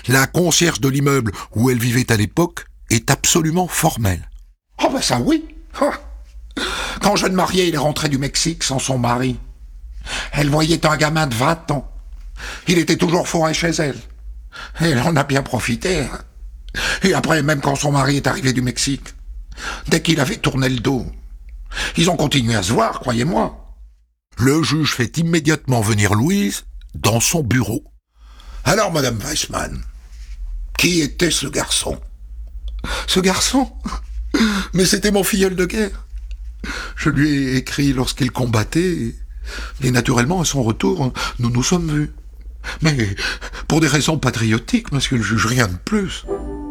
La concierge de l'immeuble où elle vivait à l'époque est absolument formelle. Oh ben ça oui. Quand jeune marié, il est rentré du Mexique sans son mari. Elle voyait un gamin de 20 ans. Il était toujours fourré chez elle. Et elle en a bien profité. Et après, même quand son mari est arrivé du Mexique, dès qu'il avait tourné le dos, ils ont continué à se voir, croyez-moi. Le juge fait immédiatement venir Louise dans son bureau. Alors, Madame Weissmann, qui était ce garçon? Ce garçon? Mais c'était mon filleul de guerre. Je lui ai écrit lorsqu'il combattait, et naturellement, à son retour, nous nous sommes vus. Mais pour des raisons patriotiques, monsieur le juge, rien de plus.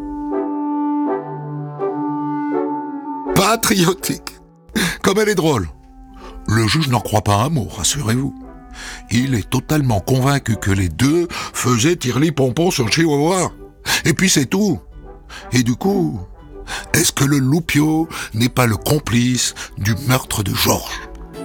Patriotique. Comme elle est drôle. Le juge n'en croit pas un mot, rassurez-vous. Il est totalement convaincu que les deux faisaient tireli-pompon sur le Chihuahua. Et puis c'est tout. Et du coup, est-ce que le loupio n'est pas le complice du meurtre de Georges?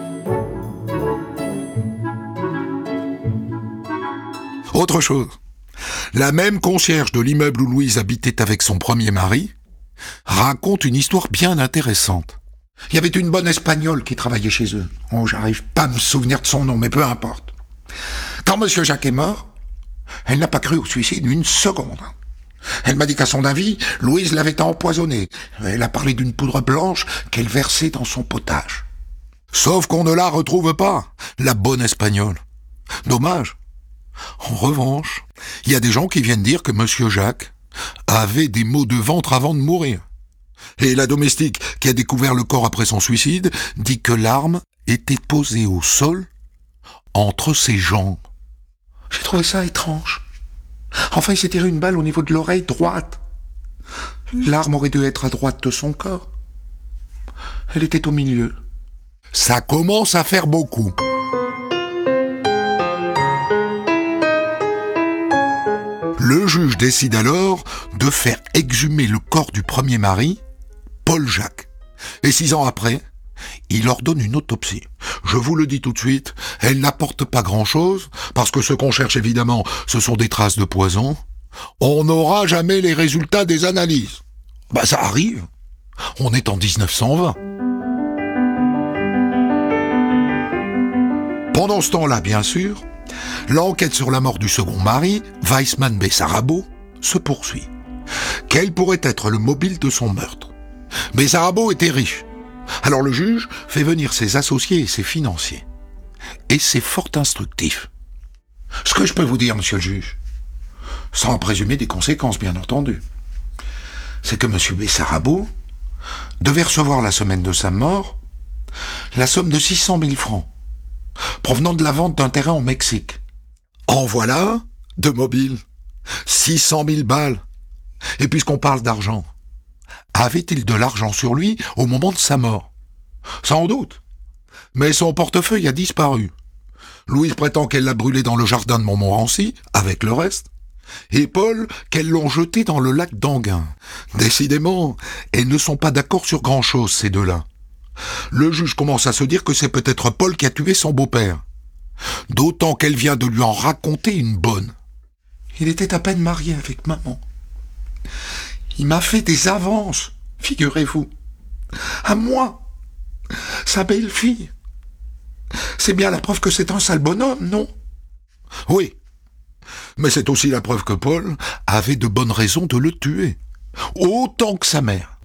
Autre chose. La même concierge de l'immeuble où Louise habitait avec son premier mari raconte une histoire bien intéressante. Il y avait une bonne Espagnole qui travaillait chez eux. Oh, j'arrive pas à me souvenir de son nom, mais peu importe. Quand Monsieur Jacques est mort, elle n'a pas cru au suicide une seconde. Elle m'a dit qu'à son avis, Louise l'avait empoisonné. Elle a parlé d'une poudre blanche qu'elle versait dans son potage. Sauf qu'on ne la retrouve pas, la bonne Espagnole. Dommage. En revanche, il y a des gens qui viennent dire que Monsieur Jacques avait des maux de ventre avant de mourir. Et la domestique qui a découvert le corps après son suicide dit que l'arme était posée au sol entre ses jambes. J'ai trouvé ça étrange. Enfin, il s'est tiré une balle au niveau de l'oreille droite. L'arme aurait dû être à droite de son corps. Elle était au milieu. Ça commence à faire beaucoup. Le juge décide alors de faire exhumer le corps du premier mari, Paul Jacques. Et 6 ans après, il ordonne une autopsie. Je vous le dis tout de suite, elle n'apporte pas grand-chose, parce que ce qu'on cherche évidemment, ce sont des traces de poison. On n'aura jamais les résultats des analyses. Bah ça arrive. On est en 1920. Pendant ce temps-là, bien sûr, l'enquête sur la mort du second mari, Weissmann-Bessarabo, se poursuit. Quel pourrait être le mobile de son meurtre? Bessarabo était riche. Alors le juge fait venir ses associés et ses financiers. Et c'est fort instructif. Ce que je peux vous dire, monsieur le juge, sans présumer des conséquences, bien entendu, c'est que monsieur Bessarabo devait recevoir la semaine de sa mort la somme de 600 000 francs, provenant de la vente d'un terrain au Mexique. En voilà de mobile. 600 000 balles. Et puisqu'on parle d'argent, avait-il de l'argent sur lui au moment de sa mort? Sans doute. Mais son portefeuille a disparu. Louise prétend qu'elle l'a brûlé dans le jardin de Montmorency, avec le reste, et Paul qu'elles l'ont jeté dans le lac d'Anguin. Décidément, elles ne sont pas d'accord sur grand-chose, ces deux-là. Le juge commence à se dire que c'est peut-être Paul qui a tué son beau-père. D'autant qu'elle vient de lui en raconter une bonne. Il était à peine marié avec maman. Il m'a fait des avances, figurez-vous. À moi, sa belle-fille. C'est bien la preuve que c'est un sale bonhomme, non? Oui, mais c'est aussi la preuve que Paul avait de bonnes raisons de le tuer. Autant que sa mère.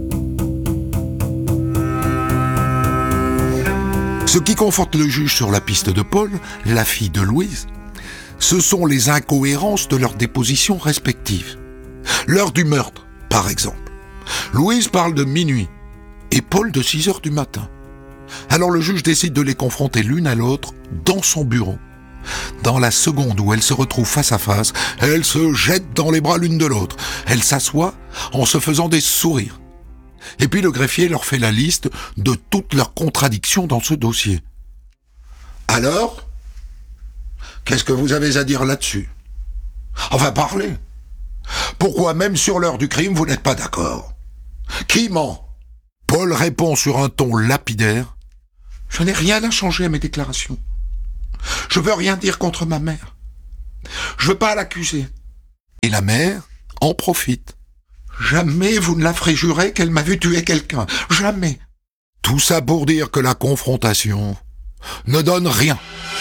Ce qui conforte le juge sur la piste de Paul, la fille de Louise, ce sont les incohérences de leurs dépositions respectives. L'heure du meurtre, par exemple. Louise parle de minuit et Paul de 6 heures du matin. Alors le juge décide de les confronter l'une à l'autre dans son bureau. Dans la seconde où elles se retrouvent face à face, elles se jettent dans les bras l'une de l'autre. Elles s'assoient en se faisant des sourires. Et puis le greffier leur fait la liste de toutes leurs contradictions dans ce dossier. Alors, qu'est-ce que vous avez à dire là-dessus? Enfin, parlez. Pourquoi même sur l'heure du crime, vous n'êtes pas d'accord? Qui ment? Paul répond sur un ton lapidaire. Je n'ai rien à changer à mes déclarations. Je veux rien dire contre ma mère. Je veux pas l'accuser. Et la mère en profite. Jamais vous ne la ferez jurer qu'elle m'a vu tuer quelqu'un. Jamais. Tout ça pour dire que la confrontation ne donne rien.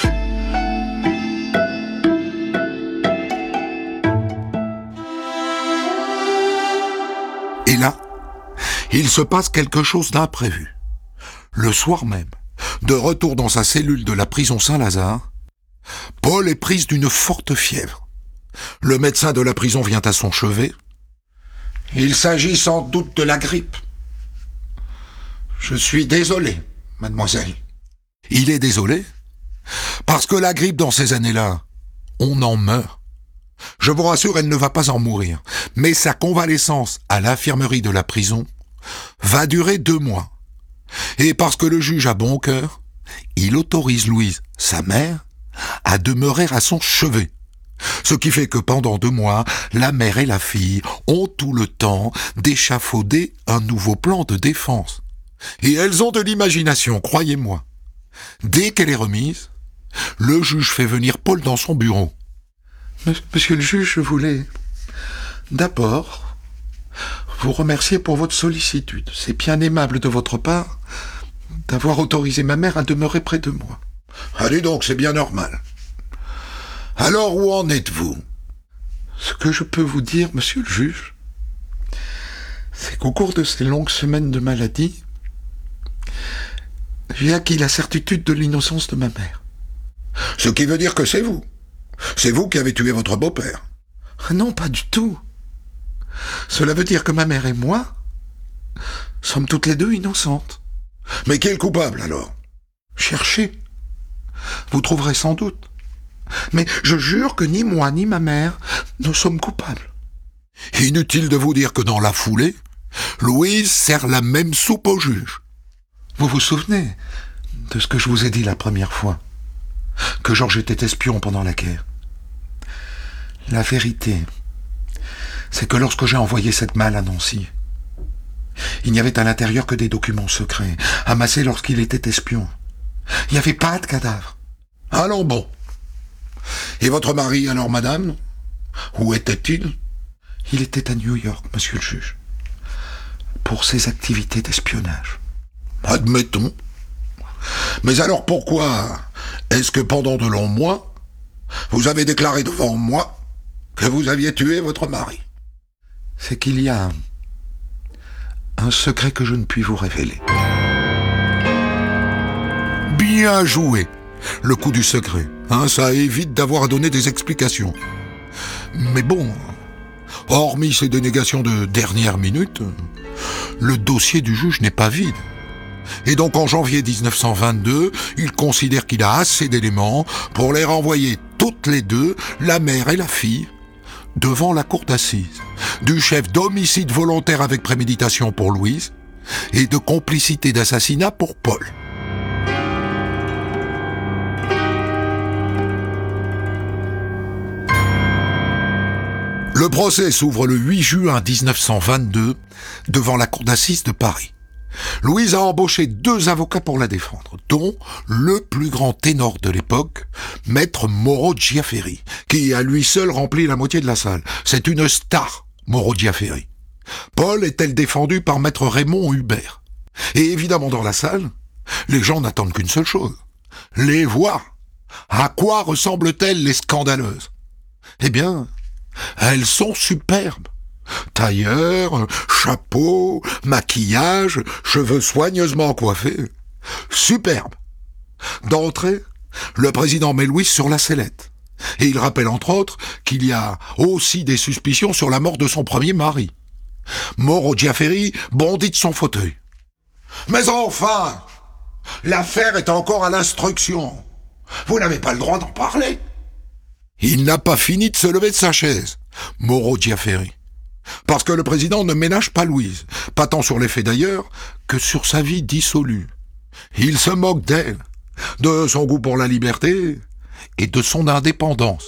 Et là, il se passe quelque chose d'imprévu. Le soir même, de retour dans sa cellule de la prison Saint-Lazare, Paul est prise d'une forte fièvre. Le médecin de la prison vient à son chevet. Il s'agit sans doute de la grippe. Je suis désolé, mademoiselle. Il est désolé, parce que la grippe dans ces années-là, on en meurt. Je vous rassure, elle ne va pas en mourir, mais sa convalescence à l'infirmerie de la prison va durer 2 mois. Et parce que le juge a bon cœur, il autorise Louise, sa mère, à demeurer à son chevet. Ce qui fait que pendant 2 mois, la mère et la fille ont tout le temps d'échafauder un nouveau plan de défense. Et elles ont de l'imagination, croyez-moi. Dès qu'elle est remise, le juge fait venir Paul dans son bureau. Monsieur le juge, je voulais d'abord vous remercier pour votre sollicitude. C'est bien aimable de votre part d'avoir autorisé ma mère à demeurer près de moi. Allez donc, c'est bien normal. Alors où en êtes-vous? Ce que je peux vous dire, monsieur le juge, c'est qu'au cours de ces longues semaines de maladie, j'ai acquis la certitude de l'innocence de ma mère. Ce qui veut dire que c'est vous. C'est vous qui avez tué votre beau-père. Non, pas du tout. Cela veut dire que ma mère et moi sommes toutes les deux innocentes. Mais qui est le coupable alors? Cherchez. Vous trouverez sans doute. Mais je jure que ni moi ni ma mère ne sommes coupables. Inutile de vous dire que dans la foulée, Louise sert la même soupe au juge. Vous vous souvenez de ce que je vous ai dit la première fois? Que Georges était espion pendant la guerre. La vérité, c'est que lorsque j'ai envoyé cette malle à Nancy, il n'y avait à l'intérieur que des documents secrets, amassés lorsqu'il était espion. Il n'y avait pas de cadavre. Allons bon. Et votre mari, alors, madame? Où était-il? Il était à New York, monsieur le juge, pour ses activités d'espionnage. Admettons. Mais alors pourquoi est-ce que pendant de longs mois, vous avez déclaré devant moi que vous aviez tué votre mari? C'est qu'il y a un secret que je ne puis vous révéler. Bien joué, le coup du secret. Ça évite d'avoir à donner des explications. Mais bon, hormis ces dénégations de dernière minute, le dossier du juge n'est pas vide. Et donc en janvier 1922, il considère qu'il a assez d'éléments pour les renvoyer toutes les deux, la mère et la fille, devant la cour d'assises, du chef d'homicide volontaire avec préméditation pour Louise et de complicité d'assassinat pour Paul. Le procès s'ouvre le 8 juin 1922 devant la cour d'assises de Paris. Louise a embauché 2 avocats pour la défendre, dont le plus grand ténor de l'époque, maître Mauro Giaferi, qui à lui seul remplit la moitié de la salle. C'est une star, Mauro Giaferi. Paul est-elle défendu par maître Raymond Hubert. Et évidemment dans la salle, les gens n'attendent qu'une seule chose, les voir. À quoi ressemblent-elles les scandaleuses? Eh bien, elles sont superbes. Tailleur, chapeau, maquillage, cheveux soigneusement coiffés. Superbe. D'entrée, le président met Louise sur la sellette. Et il rappelle entre autres qu'il y a aussi des suspicions sur la mort de son premier mari. Mauro Giaferi bondit de son fauteuil. Mais enfin, l'affaire est encore à l'instruction. Vous n'avez pas le droit d'en parler. Il n'a pas fini de se lever de sa chaise, Mauro Giaferi. Parce que le président ne ménage pas Louise, pas tant sur les faits d'ailleurs, que sur sa vie dissolue. Il se moque d'elle, de son goût pour la liberté et de son indépendance.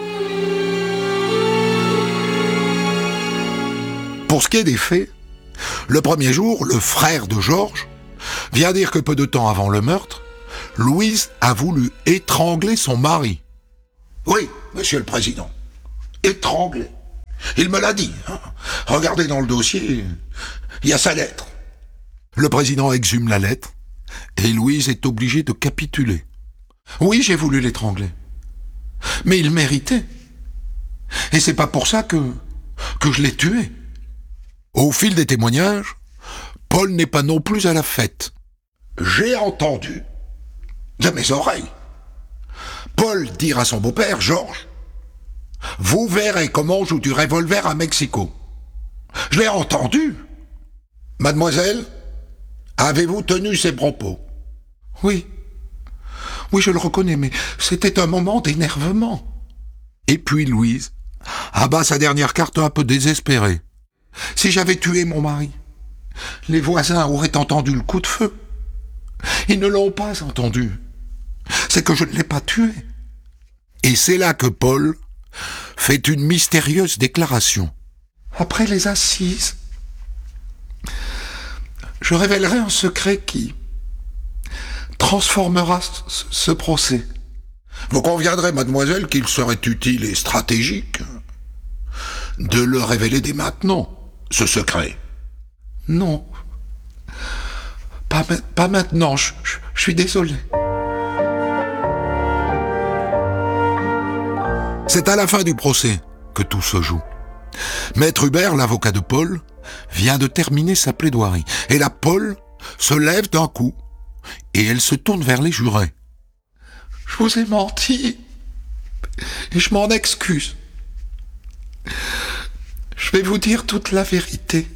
Pour ce qui est des faits, le premier jour, le frère de Georges vient dire que peu de temps avant le meurtre, Louise a voulu étrangler son mari. Oui, monsieur le président, étrangler. Il me l'a dit. Hein. Regardez dans le dossier, il y a sa lettre. Le président exhume la lettre et Louise est obligée de capituler. Oui, j'ai voulu l'étrangler. Mais il méritait. Et c'est pas pour ça que je l'ai tué. Au fil des témoignages, Paul n'est pas non plus à la fête. J'ai entendu, de mes oreilles, Paul dire à son beau-père, Georges, « Vous verrez comment on joue du revolver à Mexico. » Je l'ai entendu. « Mademoiselle, avez-vous tenu ces propos ?» Oui, je le reconnais, mais c'était un moment d'énervement. Et puis Louise abat sa dernière carte un peu désespérée. Si j'avais tué mon mari, les voisins auraient entendu le coup de feu. Ils ne l'ont pas entendu. C'est que je ne l'ai pas tué. Et c'est là que Paul fait une mystérieuse déclaration. Après les assises, je révélerai un secret qui transformera ce procès. Vous conviendrez, mademoiselle, qu'il serait utile et stratégique de le révéler dès maintenant, ce secret. Non, pas maintenant, je suis désolé. C'est à la fin du procès que tout se joue. Maître Hubert, l'avocat de Paul, vient de terminer sa plaidoirie. Et là, Paul se lève d'un coup et elle se tourne vers les jurés. Je vous ai menti et je m'en excuse. Je vais vous dire toute la vérité.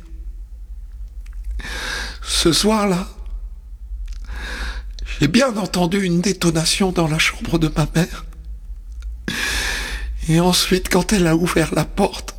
Ce soir-là, j'ai bien entendu une détonation dans la chambre de ma mère. Et ensuite, quand elle a ouvert la porte,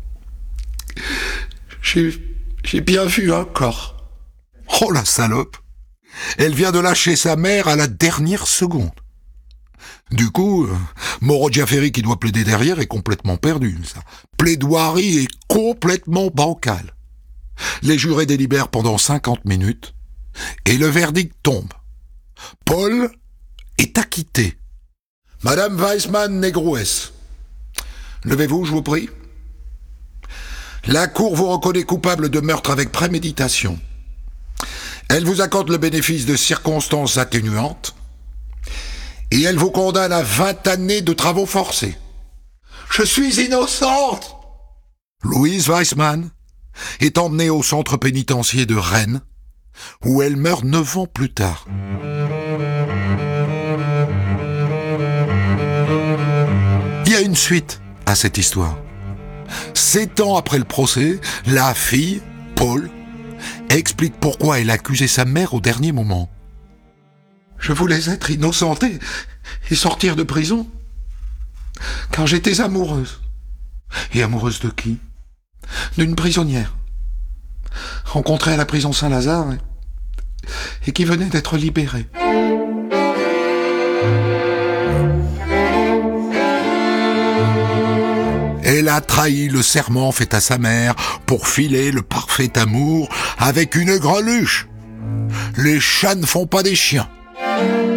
j'ai bien vu un corps. Oh la salope! Elle vient de lâcher sa mère à la dernière seconde. Du coup, Moreau Diaferi qui doit plaider derrière est complètement perdu. Sa plaidoirie est complètement bancale. Les jurés délibèrent pendant 50 minutes et le verdict tombe. Paul est acquitté. Madame Weissmann-Negrouès, levez-vous, je vous prie. La Cour vous reconnaît coupable de meurtre avec préméditation. Elle vous accorde le bénéfice de circonstances atténuantes et elle vous condamne à 20 années de travaux forcés. Je suis innocente! Louise Weissmann est emmenée au centre pénitentiaire de Rennes, où elle meurt 9 ans plus tard. Il y a une suite à cette histoire. 7 ans après le procès, la fille, Paul, explique pourquoi elle accusait sa mère au dernier moment. Je voulais être innocente et sortir de prison. Car j'étais amoureuse. Et amoureuse de qui? D'une prisonnière. Rencontrée à la prison Saint-Lazare et qui venait d'être libérée. Elle a trahi le serment fait à sa mère pour filer le parfait amour avec une greluche. Les chats ne font pas des chiens.